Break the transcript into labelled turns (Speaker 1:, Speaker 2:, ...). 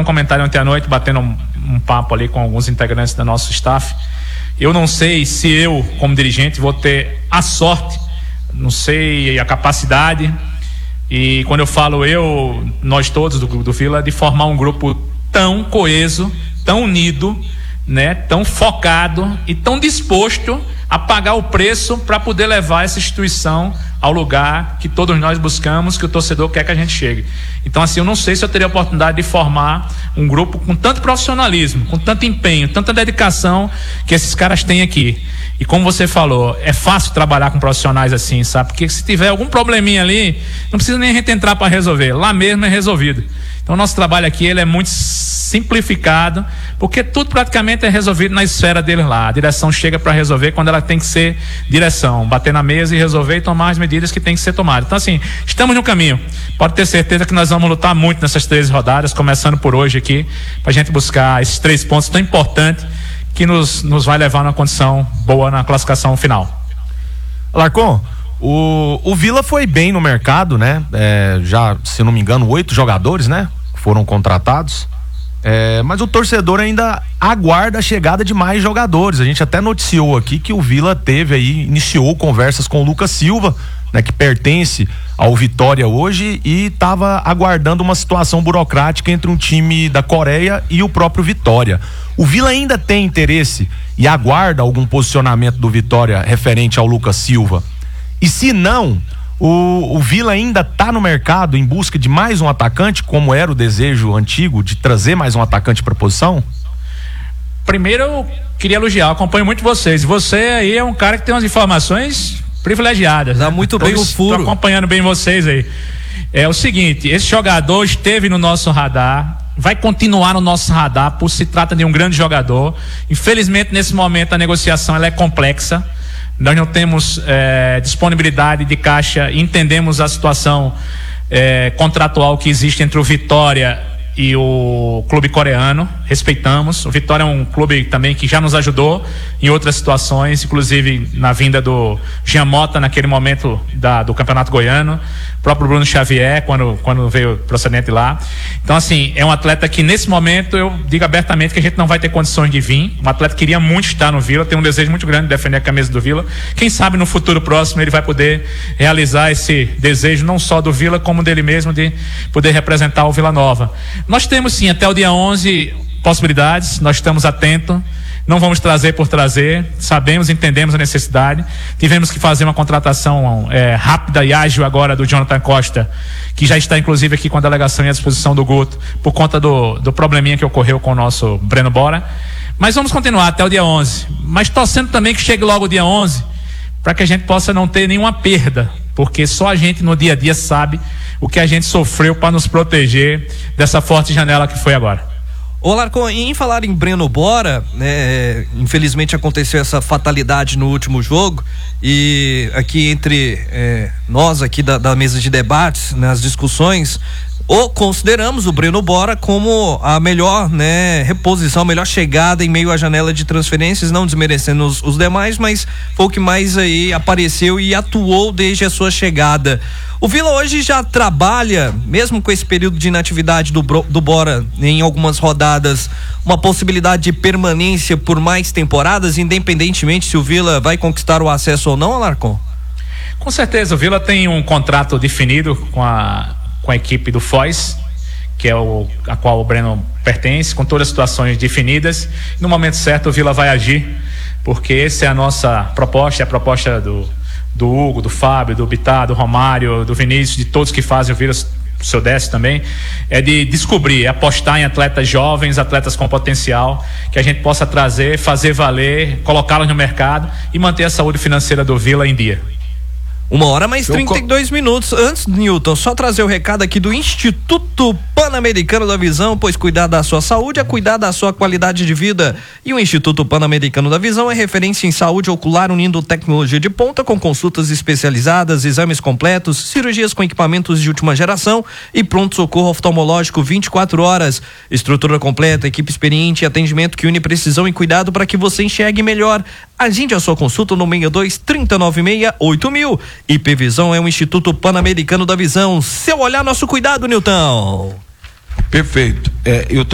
Speaker 1: comentário ontem à noite, batendo um papo ali com alguns integrantes do nosso staff. Eu não sei se eu, como dirigente, vou ter a sorte, não sei a capacidade, e quando eu falo nós todos do Vila, de formar um grupo tão coeso, tão unido, né, tão focado e tão disposto a pagar o preço para poder levar essa instituição ao lugar que todos nós buscamos, que o torcedor quer que a gente chegue. Então, assim, eu não sei se eu teria a oportunidade de formar um grupo com tanto profissionalismo, com tanto empenho, tanta dedicação que esses caras têm aqui. E como você falou, é fácil trabalhar com profissionais assim, sabe? Porque se tiver algum probleminha ali, não precisa nem a gente entrar para resolver, lá mesmo é resolvido. Então, o nosso trabalho aqui, ele é muito simplificado, porque tudo praticamente é resolvido na esfera deles lá. A direção chega para resolver quando ela tem que ser direção, bater na mesa e resolver e tomar as medidas que tem que ser tomadas. Então, assim, estamos no caminho. Pode ter certeza que nós vamos lutar muito nessas 13 rodadas, começando por hoje aqui, para a gente buscar esses 3 pontos tão importantes que nos vai levar numa condição boa na classificação final.
Speaker 2: Alarcon, o Vila foi bem no mercado, né? Já, se não me engano, 8 jogadores, né? Foram contratados. Mas o torcedor ainda aguarda a chegada de mais jogadores. A gente até noticiou aqui que o Vila iniciou conversas com o Lucas Silva, né, que pertence ao Vitória hoje, e estava aguardando uma situação burocrática entre um time da Coreia e o próprio Vitória. O Vila ainda tem interesse e aguarda algum posicionamento do Vitória referente ao Lucas Silva? E se não, o Vila ainda está no mercado em busca de mais um atacante, como era o desejo antigo de trazer mais um atacante para a posição?
Speaker 1: Primeiro, eu queria elogiar, eu acompanho muito vocês. Você aí é um cara que tem umas informações privilegiadas.
Speaker 3: Dá muito bem o furo.
Speaker 1: Estou acompanhando bem vocês aí. É o seguinte, esse jogador esteve no nosso radar, vai continuar no nosso radar, por se trata de um grande jogador. Infelizmente, nesse momento, a negociação ela é complexa. Nós não temos disponibilidade de caixa, entendemos a situação contratual que existe entre o Vitória e o clube coreano, respeitamos. O Vitória é um clube também que já nos ajudou em outras situações, inclusive na vinda do Jean Mota naquele momento do Campeonato Goiano, o próprio Bruno Xavier quando veio procedente lá. Então, assim, é um atleta que nesse momento eu digo abertamente que a gente não vai ter condições de vir. Um atleta que queria muito estar no Vila, tem um desejo muito grande de defender a camisa do Vila. Quem sabe no futuro próximo ele vai poder realizar esse desejo não só do Vila como dele mesmo, de poder representar o Vila Nova. Nós temos sim até o dia 11 possibilidades, nós estamos atentos, não vamos trazer por trazer, sabemos, entendemos a necessidade. Tivemos que fazer uma contratação rápida e ágil agora do Jonathan Costa, que já está inclusive aqui com a delegação e à disposição do Guto, por conta do probleminha que ocorreu com o nosso Breno Bora. Mas vamos continuar até o dia 11, mas torcendo também que chegue logo o dia 11, para que a gente possa não ter nenhuma perda, porque só a gente no dia a dia sabe o que a gente sofreu para nos proteger dessa forte janela que foi agora.
Speaker 3: Ô Alarcon, em falar em Breno Bora, infelizmente aconteceu essa fatalidade no último jogo, e aqui entre nós aqui da mesa de debates, nas discussões, consideramos o Breno Bora como a melhor reposição, a melhor chegada em meio à janela de transferências, não desmerecendo os demais, mas foi o que mais aí apareceu e atuou desde a sua chegada. O Vila hoje já trabalha, mesmo com esse período de inatividade do Bora em algumas rodadas, uma possibilidade de permanência por mais temporadas, independentemente se o Vila vai conquistar o acesso ou não, Alarcon?
Speaker 1: Com certeza, o Vila tem um contrato definido com a equipe do Foz, que é a qual o Breno pertence, com todas as situações definidas. No momento certo o Vila vai agir, porque essa é a nossa proposta, é a proposta do Hugo, do Fábio, do Bittar, do Romário, do Vinícius, de todos que fazem o Vila, o seu Décio também, é de descobrir, apostar em atletas jovens, atletas com potencial, que a gente possa trazer, fazer valer, colocá-los no mercado e manter a saúde financeira do Vila em dia.
Speaker 3: 1h mais 32 minutos. Antes, Newton, só trazer o recado aqui do Instituto Pan-Americano da Visão, pois cuidar da sua saúde é cuidar da sua qualidade de vida. E o Instituto Pan-Americano da Visão é referência em saúde ocular, unindo tecnologia de ponta com consultas especializadas, exames completos, cirurgias com equipamentos de última geração e pronto-socorro oftalmológico 24 horas. Estrutura completa, equipe experiente e atendimento que une precisão e cuidado para que você enxergue melhor. Agende a sua consulta no 62-3096-8000. IPVisão é um Instituto Pan-Americano da Visão. Seu olhar, nosso cuidado, Nilton.
Speaker 4: Perfeito.